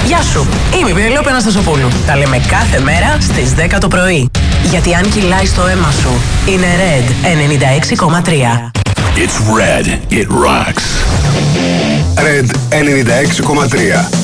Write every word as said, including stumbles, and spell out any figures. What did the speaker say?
Γεια σου, είμαι η Πενελόπη Αναστασοπούλου. Τα λέμε κάθε μέρα στις δέκα το πρωί. Γιατί αν κυλάει στο αίμα σου, είναι Red ενενήντα έξι κόμμα τρία. It's Red, it rocks. Red ενενήντα έξι κόμμα τρία.